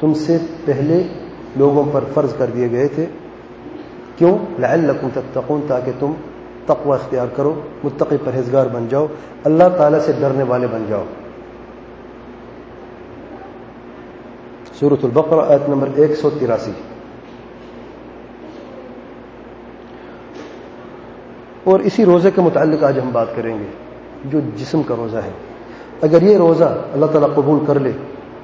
تم سے پہلے لوگوں پر فرض کر دیے گئے تھے. کیوں؟ لعلکم تتقون، تاکہ تم تقوی اختیار کرو، متقی پرہیزگار بن جاؤ، اللہ تعالیٰ سے ڈرنے والے بن جاؤ. سورۃ البقرہ آیت نمبر 183. اور اسی روزے کے متعلق آج ہم بات کریں گے، جو جسم کا روزہ ہے. اگر یہ روزہ اللہ تعالیٰ قبول کر لے،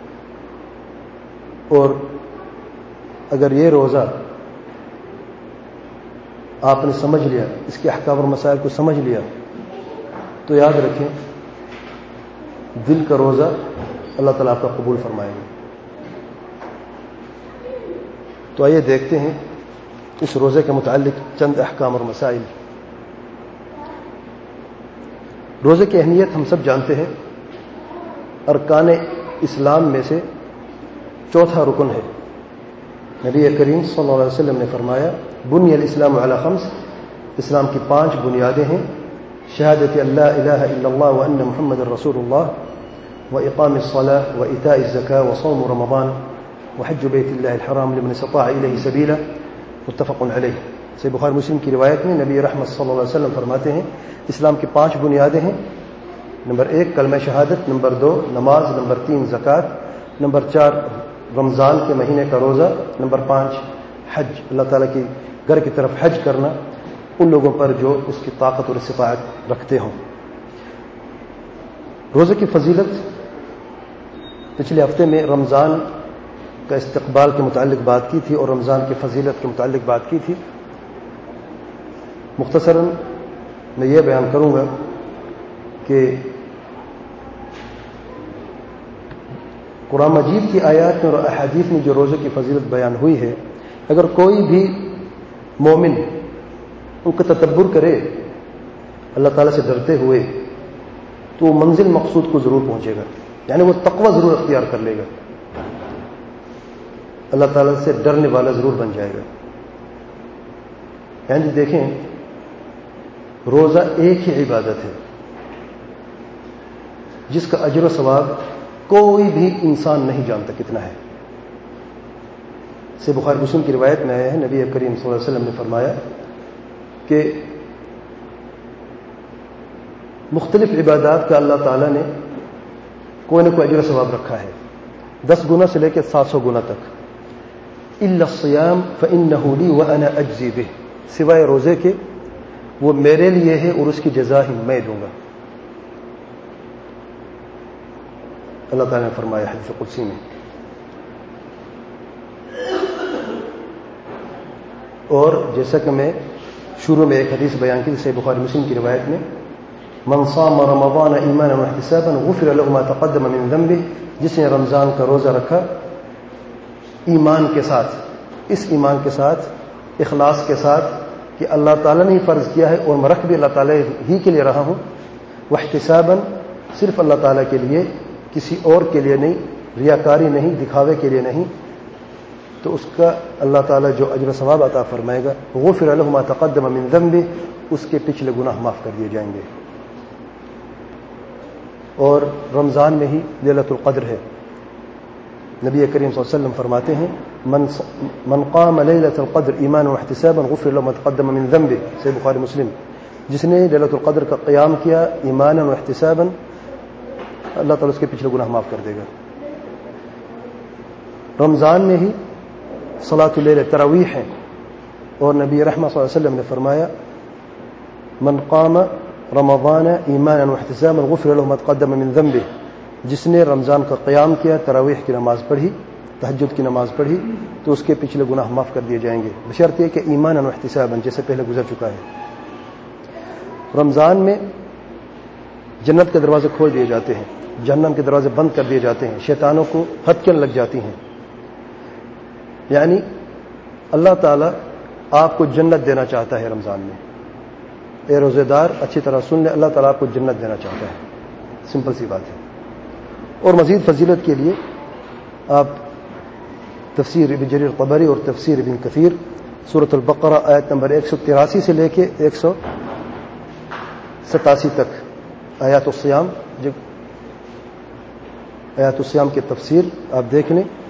اور اگر یہ روزہ آپ نے سمجھ لیا، اس کے احکام اور مسائل کو سمجھ لیا، تو یاد رکھیں دل کا روزہ اللہ تعالیٰ آپ کا قبول فرمائیں گے. تو آئیے دیکھتے ہیں اس روزے کے متعلق چند احکام اور مسائل. روزے کی اہمیت ہم سب جانتے ہیں. ارکان اسلام میں سے چوتھا رکن ہے. نبی کریم صلی اللہ علیہ وسلم نے فرمایا بنی الاسلام علی خمس، اسلام کی 5 بنیادیں ہیں: شہادت اللہ الہ الا اللہ وان محمد رسول اللہ، واقام الصلاۃ وایتاء الزکاۃ وصوم رمضان وحج بیت اللہ الحرام لمن استطاع الیہ سبیلا، متفق علیہ. صحیح بخاری مسلم کی روایت میں نبی رحمت صلی اللہ علیہ وسلم فرماتے ہیں اسلام کی 5 بنیادیں ہیں. نمبر 1 کلمہ شہادت، نمبر 2 نماز، نمبر 3 زکوٰۃ، نمبر 4 رمضان کے مہینے کا روزہ، نمبر 5 حج، اللہ تعالیٰ کی گھر کی طرف حج کرنا ان لوگوں پر جو اس کی طاقت اور استطاعت رکھتے ہوں. روزے کی فضیلت پچھلے ہفتے میں رمضان کا استقبال کے متعلق بات کی تھی اور رمضان کی فضیلت کے متعلق بات کی تھی. مختصراً میں یہ بیان کروں گا کہ قرآن مجید کی آیات میں اور احادیث میں جو روزے کی فضیلت بیان ہوئی ہے، اگر کوئی بھی مومن ان کا تدبر کرے اللہ تعالیٰ سے ڈرتے ہوئے، تو وہ منزل مقصود کو ضرور پہنچے گا. یعنی وہ تقوی ضرور اختیار کر لے گا، اللہ تعالیٰ سے ڈرنے والا ضرور بن جائے گا. یعنی دیکھیں روزہ ایک ہی عبادت ہے جس کا اجر و ثواب کوئی بھی انسان نہیں جانتا کتنا ہے. سے بخاری مسلم کی روایت میں آیا ہے نبی کریم صلی اللہ علیہ وسلم نے فرمایا کہ مختلف عبادات کا اللہ تعالیٰ نے کوئی نہ کوئی اجر و ثواب رکھا ہے، 10 گنا سے لے کے 700 گنا تک. الا الصیام فانه لی وانا اجزی به، سوائے روزے کے وہ میرے لیے ہے اور اس کی جزا ہی میں دوں گا. اللہ تعالیٰ نے فرمایا حدیث قدسی میں. اور جیسا کہ میں شروع میں ایک حدیث بیان کی صحیح بخاری مسلم کی روایت میں، من صام رمضان ایمانا واحتسابا غفر له ما تقدم من ذنبه، جس نے رمضان کا روزہ رکھا ایمان کے ساتھ، اس ایمان کے ساتھ، اخلاص کے ساتھ کہ اللہ تعالیٰ نے ہی فرض کیا ہے اور میں رکھ بھی اللہ تعالیٰ ہی کے لیے رہا ہوں، واحتسابا صرف اللہ تعالیٰ کے لیے، کسی اور کے لیے نہیں، ریاکاری نہیں، دکھاوے کے لیے نہیں، تو اس کا اللہ تعالیٰ جو اجر و ثواب عطا فرمائے گا. غفر له ما تقدم من ذنبه، اس کے پچھلے گناہ معاف کر دیے جائیں گے. اور رمضان میں ہی لیلۃ القدر ہے. نبی کریم صلی اللہ علیہ وسلم فرماتے ہیں من قام لیلۃ القدر ایمانا واحتسابا غفر له ما تقدم من ذنبه، صحیح بخاری مسلم. جس نے لیلۃ القدر کا قیام کیا ایمانا واحتسابا، اللہ تعالیٰ اس کے پچھلے گناہ معاف کر دے گا. رمضان میں ہی صلاۃ اللیل تراویح ہے، اور نبی رحمت صلی اللہ علیہ وسلم نے فرمایا من قام رمضان ایمانا واحتسابا غفر له ما تقدم من ذنبه، جس نے رمضان کا قیام کیا، تراویح کی نماز پڑھی، تہجد کی نماز پڑھی، تو اس کے پچھلے گناہ معاف کر دیے جائیں گے، بشرط یہ کہ ایمانا واحتسابا، جیسے پہلے گزر چکا ہے. رمضان میں جنت کے دروازے کھول دیے جاتے ہیں، جہنم کے دروازے بند کر دیے جاتے ہیں، شیطانوں کو ہتکیاں لگ جاتی ہیں. یعنی اللہ تعالیٰ آپ کو جنت دینا چاہتا ہے رمضان میں. اے روزے دار اچھی طرح سن لے، اللہ تعالیٰ آپ کو جنت دینا چاہتا ہے. سمپل سی بات ہے. اور مزید فضیلت کے لیے آپ تفسیر ابن جریر طبری اور تفسیر ابن کثیر سورۃ البقرہ آیت نمبر 183 سے لے کے 187 تک آیات الصیام کی تفسیر آپ دیکھ لیں.